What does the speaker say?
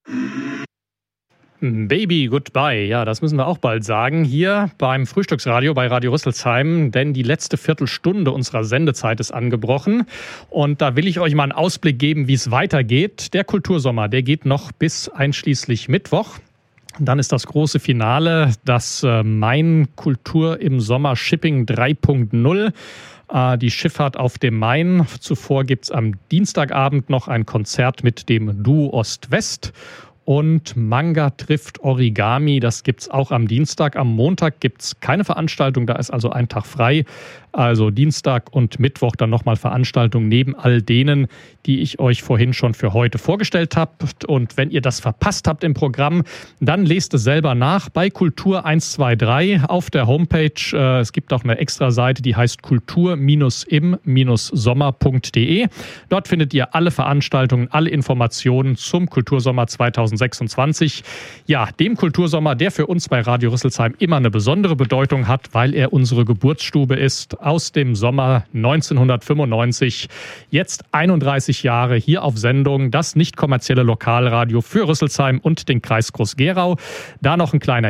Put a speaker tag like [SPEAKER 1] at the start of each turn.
[SPEAKER 1] Baby Goodbye, ja, das müssen wir auch bald sagen. Hier beim Frühstücksradio bei Radio Rüsselsheim, denn die letzte Viertelstunde unserer Sendezeit ist angebrochen. Und da will ich euch mal einen Ausblick geben, wie es weitergeht. Der Kultursommer, der geht noch bis einschließlich Mittwoch. Dann ist das große Finale, das Main Kultur im Sommer Shipping 3.0. Die Schifffahrt auf dem Main. Zuvor gibt es am Dienstagabend noch ein Konzert mit dem Duo Ost-West. Und Manga trifft Origami, das gibt's auch am Dienstag. Am Montag gibt's keine Veranstaltung, da ist also ein Tag frei. Also Dienstag und Mittwoch dann nochmal Veranstaltungen neben all denen, die ich euch vorhin schon für heute vorgestellt habe. Und wenn ihr das verpasst habt im Programm, dann lest es selber nach bei Kultur 123 auf der Homepage. Es gibt auch eine extra Seite, die heißt kultur-im-sommer.de. Dort findet ihr alle Veranstaltungen, alle Informationen zum Kultursommer 2026. Ja, dem Kultursommer, der für uns bei Radio Rüsselsheim immer eine besondere Bedeutung hat, weil er unsere Geburtsstube ist. Aus dem Sommer 1995. Jetzt 31 Jahre hier auf Sendung. Das nicht kommerzielle Lokalradio für Rüsselsheim und den Kreis Groß-Gerau. Da noch ein kleiner